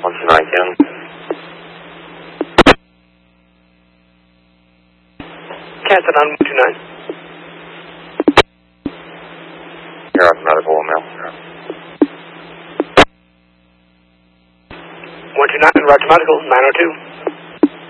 129 Ken. Cancel on 129. You're out medical mail. 129, Roger Medical, 902.